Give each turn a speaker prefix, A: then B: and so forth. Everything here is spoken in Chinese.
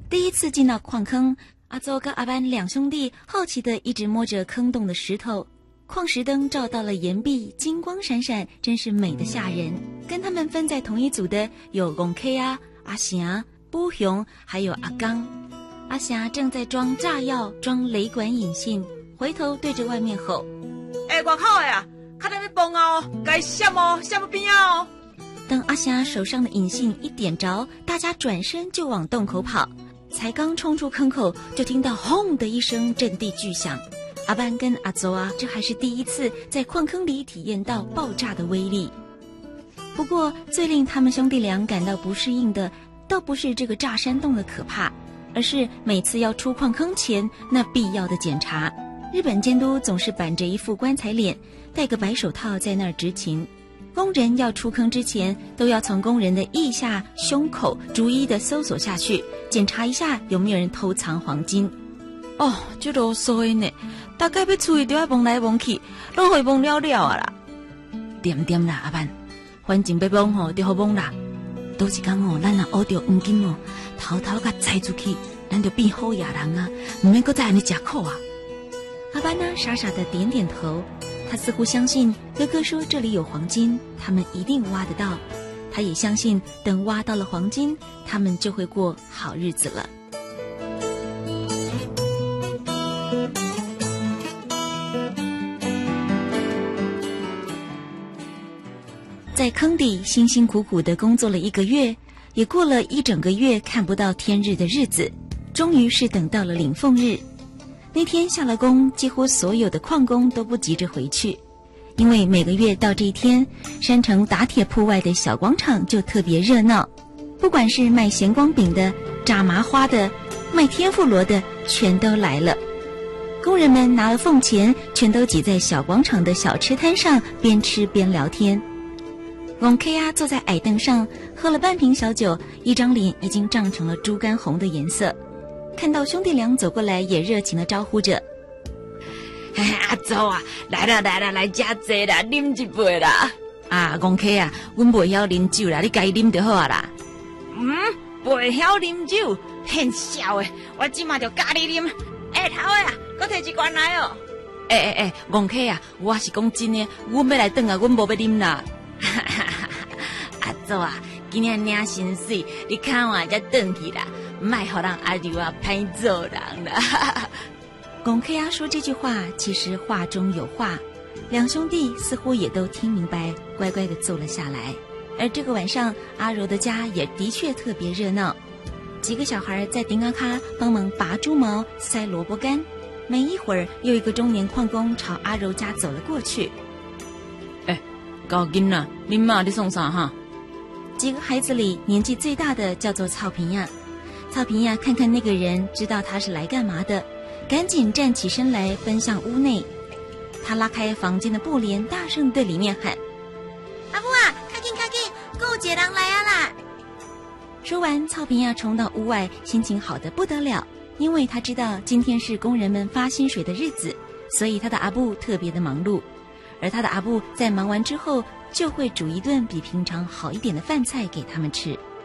A: 第一次进到矿坑，阿周跟阿班两兄弟好奇地一直摸着坑洞的石头，矿石灯照到了岩壁，金光闪闪，真是美得吓人。跟他们分在同一组的有龚 K 啊、阿霞、布雄，还有阿刚。阿霞正在装炸药、装雷管引信，回头对着外面吼：
B: 外口的啊，看到要崩哦，该闪哦，闪不边哦。
A: 等阿霞手上的引信一点着，大家转身就往洞口跑。才刚冲出坑口，就听到轰的一声震地巨响。阿班跟阿周啊，这还是第一次在矿坑里体验到爆炸的威力。不过最令他们兄弟俩感到不适应的，倒不是这个炸山洞的可怕，而是每次要出矿坑前那必要的检查。日本监督总是板着一副棺材脸，戴个白手套在那儿执勤。工人要出坑之前，都要从工人的腋下、胸口逐一的搜索下去，检查一下有没有人偷藏黄金。
B: 哦，这啰嗦的呢，大概要出去就要摸来摸去，拢会摸了了啊啦。
A: 点点啦，阿班，反正要摸吼就好摸啦。都是讲吼，咱若学到黄金哦，偷偷甲摘出去，咱就变好野人啊，唔免搁再安尼吃苦啊。阿班呢，傻傻的点点头。他似乎相信哥哥说这里有黄金，他们一定挖得到。他也相信等挖到了黄金，他们就会过好日子了。在坑底辛辛苦苦地工作了1个月，也过了1整个月看不到天日的日子，终于是等到了领俸日。那天下了工，几乎所有的矿工都不急着回去，因为每个月到这一天，山城打铁铺外的小广场就特别热闹，不管是卖咸光饼的、炸麻花的、卖天妇罗的，全都来了。工人们拿了俸钱，全都挤在小广场的小吃摊上，边吃边聊天。龚 K 啊坐在矮凳上，喝了半瓶小酒，一张脸已经涨成了猪肝红的颜色。看到兄弟俩走过来，也热情地招呼着：
B: 阿周啊，来了来了，来吃醉啦，啉一杯啦。
A: 啊，龚 K 啊，阮袂晓啉酒啦，你家己啉就好啊啦。
B: 袂晓啉酒，很笑诶，我即马就教你啉。头诶啊，搁摕一罐来哦。
A: 龚 K 啊，我是讲真诶，阮要来转啊，阮无要啉啦。
B: 阿周啊，今日领薪水，你看我才转去啦。卖好让阿舅啊拍做人啦。
A: 龚 K 啊说这句话，其实话中有话，两兄弟似乎也都听明白，乖乖地坐了下来。而这个晚上，阿柔的家也的确特别热闹，几个小孩在顶阿卡帮忙拔猪毛、塞萝卜干。没一会儿，又一个中年矿工朝阿柔家走了过去。
B: 高金啊，你妈你送啥哈？
A: 几个孩子里，年纪最大的叫做曹平亚。曹平亚看看那个人，知道他是来干嘛的，赶紧站起身来，奔向屋内。他拉开房间的布帘，大声对里面喊：
C: 阿母啊，快紧快紧，还有一个人来啊啦！
A: 说完，曹平亚冲到屋外，心情好得不得了，因为他知道今天是工人们发薪水的日子，所以他的阿布特别的忙碌。而他的阿布在忙完之后，就会煮一顿比平常好一点的饭菜给他们吃。